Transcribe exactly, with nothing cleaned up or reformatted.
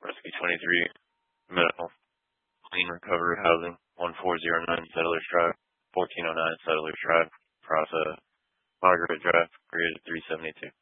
Rescue twenty-three, Medical, Clean Recovery Housing, one four zero nine Settlers Drive, fourteen oh nine Settlers Drive, Process, Margaret Drive, graded three seventy-two.